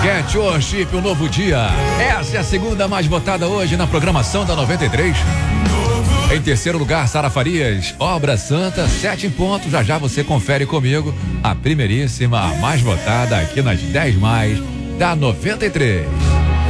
Get Worship, um novo dia. Essa é a segunda mais votada hoje na programação da 93. Em terceiro lugar, Sara Farias, Obra Santa, 7 em ponto. Já já você confere comigo a primeiríssima, a mais votada aqui nas 10 mais da 93.